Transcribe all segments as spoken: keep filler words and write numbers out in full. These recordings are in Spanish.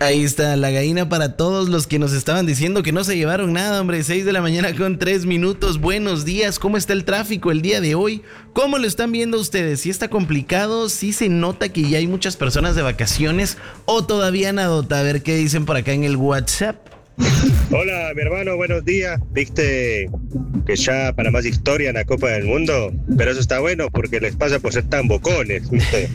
Ahí está, la gallina para todos los que nos estaban diciendo que no se llevaron nada, hombre. seis de la mañana con tres minutos. Buenos días, ¿cómo está el tráfico el día de hoy? ¿Cómo lo están viendo ustedes? ¿Sí está complicado? ¿Sí se nota que ya hay muchas personas de vacaciones? ¿O todavía nadota? A ver qué dicen por acá en el WhatsApp. Hola, mi hermano, buenos días. Viste que ya para más historia en la Copa del Mundo, pero eso está bueno porque les pasa por ser tan bocones, ¿viste?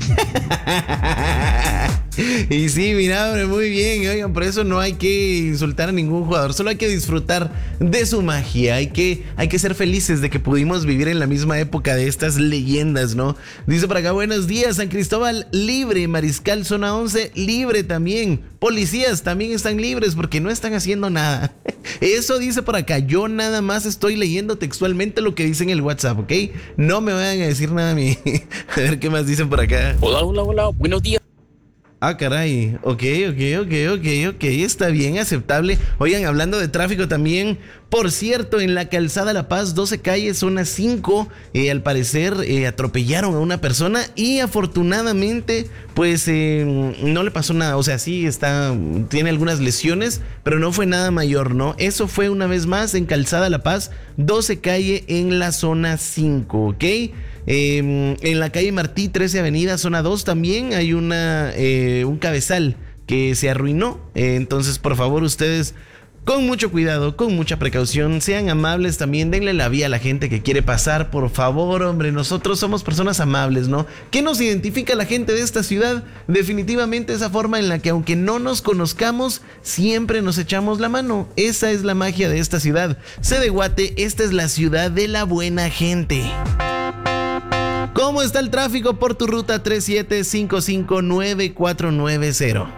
Y sí, mira, hombre, muy bien. Oigan, por eso no hay que insultar a ningún jugador, solo hay que disfrutar de su magia. Hay que, hay que ser felices de que pudimos vivir en la misma época de estas leyendas, ¿no? Dice por acá, buenos días, San Cristóbal libre, Mariscal Zona once libre también. Policías también están libres porque no están haciendo nada. Eso dice por acá, yo nada más estoy leyendo textualmente lo que dice en el WhatsApp, ¿ok? No me vayan a decir nada a mí. A ver qué más dicen por acá. Hola, hola, hola, buenos días. Ah, caray, ok, ok, ok, ok, ok, está bien, aceptable. Oigan, hablando de tráfico también, por cierto, en la calzada La Paz, doce calles, zona cinco, eh, al parecer eh, atropellaron a una persona y afortunadamente, pues eh, no le pasó nada. O sea, sí está, tiene algunas lesiones, pero no fue nada mayor, ¿no? Eso fue una vez más en calzada La Paz, doce calle en la zona cinco, ¿ok? Eh, en la calle Martí, trece avenida, zona dos también hay una eh, un cabezal que se arruinó. Eh, entonces, por favor, ustedes con mucho cuidado, con mucha precaución, sean amables también, denle la vía a la gente que quiere pasar, por favor, hombre, nosotros somos personas amables, ¿no? ¿Qué nos identifica a la gente de esta ciudad? Definitivamente esa forma en la que aunque no nos conozcamos, siempre nos echamos la mano. Esa es la magia de esta ciudad. Sé de Guate, esta es la ciudad de la buena gente. ¿Cómo está el tráfico por tu ruta tres siete cinco cinco nueve cuatro nueve cero?